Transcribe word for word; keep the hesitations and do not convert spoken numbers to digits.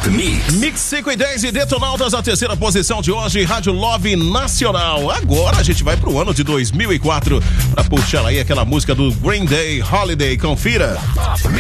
Top Mix. Mix cinco e dez e Detonautas, a terceira posição de hoje, Rádio Love Nacional. Agora a gente vai pro ano de dois mil e quatro pra puxar aí aquela música do Green Day, Holiday. Confira. Top Mix.